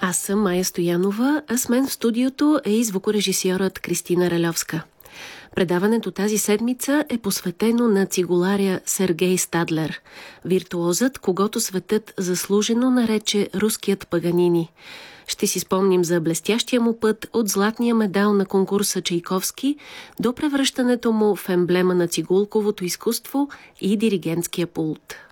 Аз съм Майя Стоянова, а с мен в студиото е и звукорежисьорът Кристина Ралевска. Предаването тази седмица е посветено на цигуларя Сергей Стадлер, виртуозът, когото светът заслужено нарече руският Паганини. Ще си спомним за блестящия му път от златния медал на конкурса Чайковски до превръщането му в емблема на цигулковото изкуство и диригентския пулт.